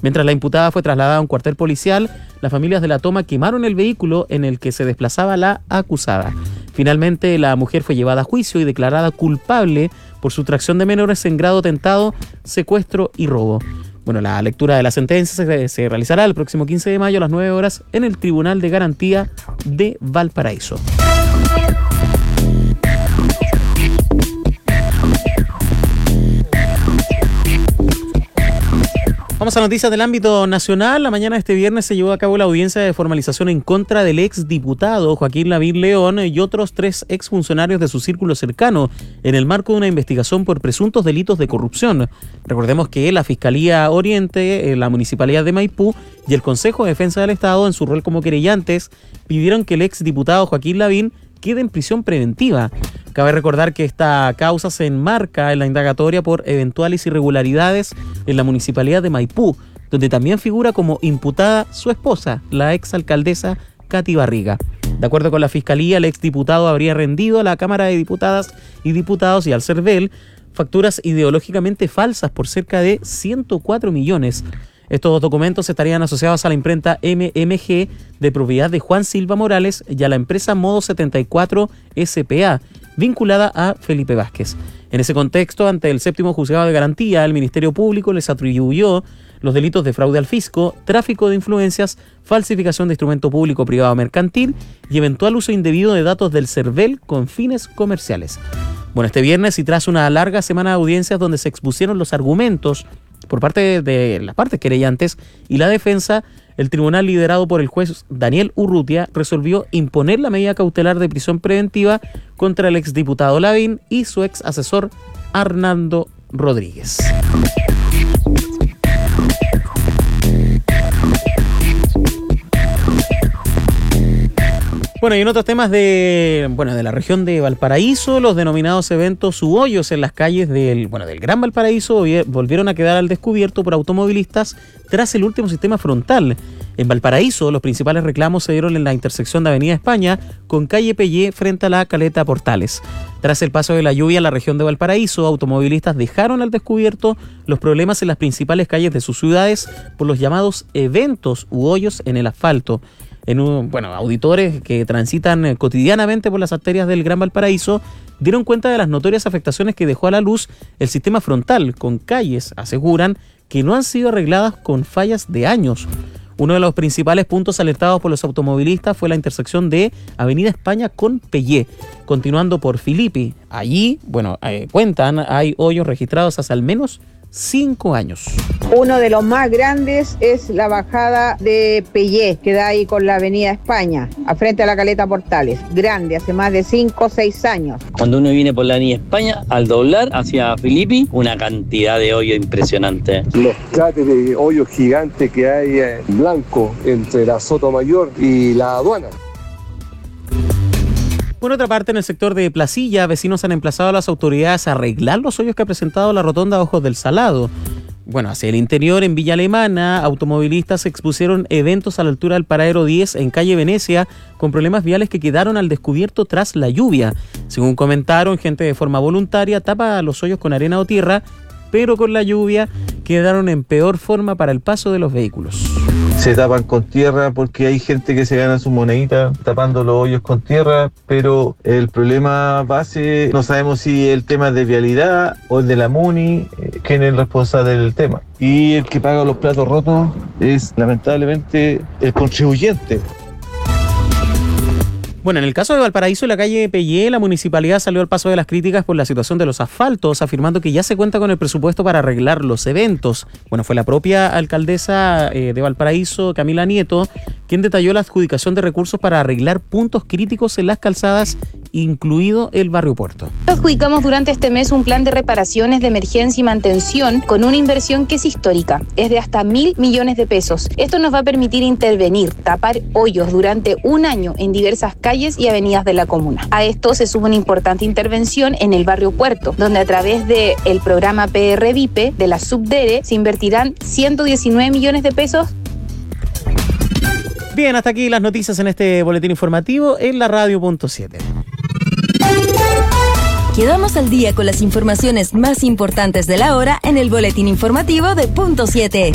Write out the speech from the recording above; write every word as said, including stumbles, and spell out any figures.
Mientras la imputada fue trasladada a un cuartel policial, las familias de la toma quemaron el vehículo en el que se desplazaba la acusada. Finalmente, la mujer fue llevada a juicio y declarada culpable por sustracción de menores en grado tentado, secuestro y robo. Bueno, la lectura de la sentencia se, se realizará el próximo quince de mayo a las nueve horas en el Tribunal de Garantía de Valparaíso. Vamos a noticias del ámbito nacional. La mañana de este viernes se llevó a cabo la audiencia de formalización en contra del exdiputado Joaquín Lavín León y otros tres exfuncionarios de su círculo cercano en el marco de una investigación por presuntos delitos de corrupción. Recordemos que la Fiscalía Oriente, la Municipalidad de Maipú y el Consejo de Defensa del Estado, en su rol como querellantes, pidieron que el exdiputado Joaquín Lavín quede en prisión preventiva. Cabe recordar que esta causa se enmarca en la indagatoria por eventuales irregularidades en la Municipalidad de Maipú, donde también figura como imputada su esposa, la exalcaldesa Katy Barriga. De acuerdo con la Fiscalía, el exdiputado habría rendido a la Cámara de Diputadas y Diputados y al CERVEL facturas ideológicamente falsas por cerca de ciento cuatro millones. Estos documentos estarían asociados a la imprenta M M G de propiedad de Juan Silva Morales y a la empresa Modo setenta y cuatro S P A, vinculada a Felipe Vázquez. En ese contexto, ante el séptimo juzgado de garantía, el Ministerio Público les atribuyó los delitos de fraude al fisco, tráfico de influencias, falsificación de instrumento público privado mercantil y eventual uso indebido de datos del CERVEL con fines comerciales. Bueno, este viernes, y tras una larga semana de audiencias donde se expusieron los argumentos por parte de las partes querellantes y la defensa, el tribunal liderado por el juez Daniel Urrutia resolvió imponer la medida cautelar de prisión preventiva contra el exdiputado Lavín y su ex asesor Arnaldo Rodríguez. Bueno, y en otros temas de, bueno, de la región de Valparaíso, los denominados eventos u hoyos en las calles del, bueno, del Gran Valparaíso volvieron a quedar al descubierto por automovilistas tras el último sistema frontal. En Valparaíso, los principales reclamos se dieron en la intersección de Avenida España con calle Pellé frente a la Caleta Portales. Tras el paso de la lluvia en la región de Valparaíso, automovilistas dejaron al descubierto los problemas en las principales calles de sus ciudades por los llamados eventos u hoyos en el asfalto. En un, bueno, auditores que transitan cotidianamente por las arterias del Gran Valparaíso dieron cuenta de las notorias afectaciones que dejó a la luz el sistema frontal, con calles, aseguran, que no han sido arregladas con fallas de años. Uno de los principales puntos alertados por los automovilistas fue la intersección de Avenida España con Pellé, continuando por Filipi. Allí, bueno, eh, cuentan, hay hoyos registrados hace al menos cinco años. Uno de los más grandes es la bajada de Pellé, que da ahí con la Avenida España, a frente a la Caleta Portales. Grande, hace más de cinco o seis años. Cuando uno viene por la Avenida España, al doblar hacia Filipi, una cantidad de hoyo impresionante. Los cráteres de hoyos gigantes que hay en blanco entre la Sotomayor y la aduana. Por otra parte, en el sector de Placilla, vecinos han emplazado a las autoridades a arreglar los hoyos que ha presentado la rotonda Ojos del Salado. Bueno, hacia el interior, en Villa Alemana, automovilistas expusieron eventos a la altura del paradero diez en calle Venecia con problemas viales que quedaron al descubierto tras la lluvia. Según comentaron, gente de forma voluntaria tapa los hoyos con arena o tierra, pero con la lluvia quedaron en peor forma para el paso de los vehículos. Se tapan con tierra porque hay gente que se gana su monedita tapando los hoyos con tierra, pero el problema base, no sabemos si el tema es de vialidad o el de la MUNI, quién es el responsable del tema. Y el que paga los platos rotos es lamentablemente el contribuyente. Bueno, en el caso de Valparaíso, en la calle Pellé, la municipalidad salió al paso de las críticas por la situación de los asfaltos, afirmando que ya se cuenta con el presupuesto para arreglar los eventos. Bueno, fue la propia alcaldesa eh, de Valparaíso, Camila Nieto, quien detalló la adjudicación de recursos para arreglar puntos críticos en las calzadas, incluido el barrio Puerto. Adjudicamos durante este mes un plan de reparaciones de emergencia y mantención con una inversión que es histórica, es de hasta mil millones de pesos. Esto nos va a permitir intervenir, tapar hoyos durante un año en diversas calles y avenidas de la comuna. A esto se suma una importante intervención en el barrio Puerto, donde a través del programa P R Vipe de la Subdere se invertirán ciento diecinueve millones de pesos. Bien, hasta aquí las noticias en este boletín informativo en la radio punto siete. Quedamos al día con las informaciones más importantes de la hora en el boletín informativo de Punto siete.